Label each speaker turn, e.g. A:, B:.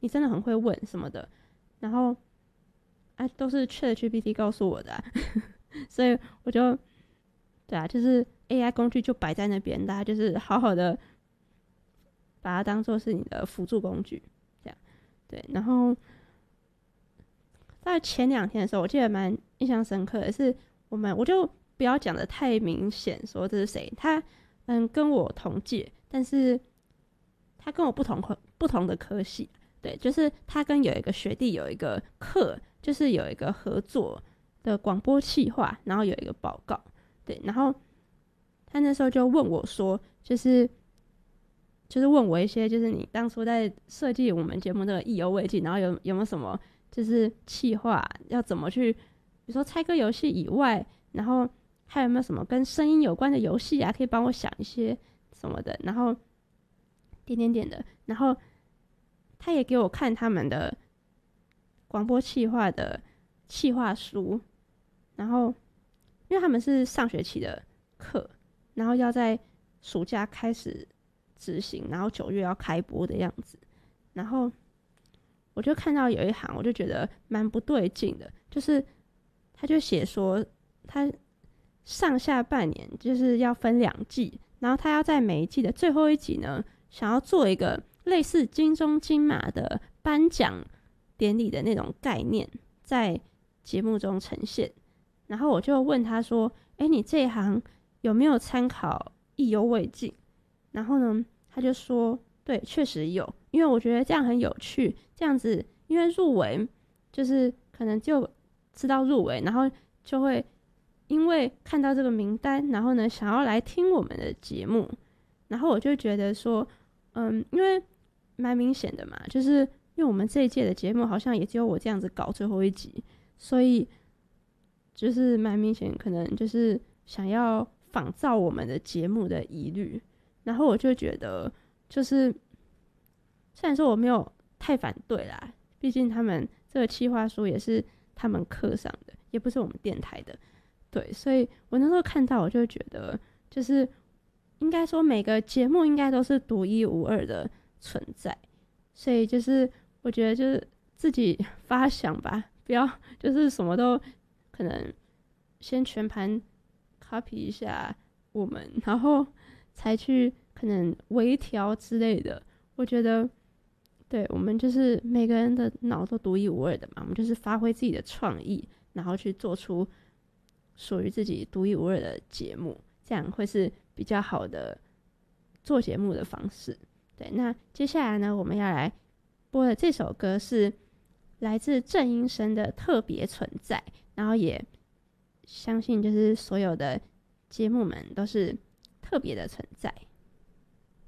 A: 你真的很会问什么的，然后都是 ChatGPT 告诉我的所以我就对啊，就是 AI 工具就摆在那边，大家就是好好的把它当做是你的辅助工具，这样对。然后在前2天的时候，我记得蛮印象深刻的是，我就不要讲的太明显，说这是谁，他跟我同届，但是他跟我不同的科系，对，就是他跟有一个学弟有一个课，就是有一个合作的广播企划，然后有一个报告，对，然后他那时候就问我说，就是问我一些，就是你当初在设计我们节目的意犹未尽，然后有没有什么就是企划要怎么去，比如说猜歌游戏以外，然后还有没有什么跟声音有关的游戏啊，可以帮我想一些什么的，然后点点点的，然后他也给我看他们的广播企划的企划书，然后因为他们是上学期的课，然后要在暑假开始执行，然后9月要开播的样子，然后我就看到有一行，我就觉得蛮不对劲的，就是他就写说他上下半年就是要分2季，然后他要在每一季的最后一集呢，想要做一个类似金钟金马的颁奖典礼的那种概念，在节目中呈现。然后我就问他说：“你这一行有没有参考意犹未尽？”然后呢，他就说：“对，确实有，因为我觉得这样很有趣，这样子，因为入围就是可能就知道入围，然后就会因为看到这个名单，然后呢想要来听我们的节目。”然后我就觉得说，因为蛮明显的嘛，就是因为我们这一届的节目好像也只有我这样子搞最后一集，所以就是蛮明显，可能就是想要仿造我们的节目的疑虑。然后我就觉得，就是虽然说我没有太反对啦，毕竟他们这个企划书也是他们课上的，也不是我们电台的，对，所以我那时候看到，我就觉得，就是应该说每个节目应该都是独一无二的存在，所以就是我觉得就是自己发想吧，不要就是什么都可能先全盘 copy 一下我们，然后才去可能微调之类的。我觉得对，我们就是每个人的脑都独一无二的嘛，我们就是发挥自己的创意，然后去做出属于自己独一无二的节目，这样会是比较好的做节目的方式。对，那接下来呢，我们要来播的这首歌是来自郑英生的《特别存在》，然后也相信就是所有的节目们都是特别的存在。